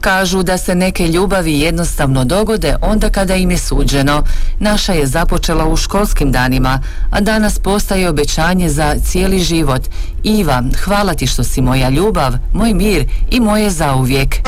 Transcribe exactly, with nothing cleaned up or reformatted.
Kažu da se neke ljubavi jednostavno dogode onda kada im je suđeno. Naša je započela u školskim danima, a danas postaje obećanje za cijeli život. Iva, hvala ti što si moja ljubav, moj mir i moje zauvijek.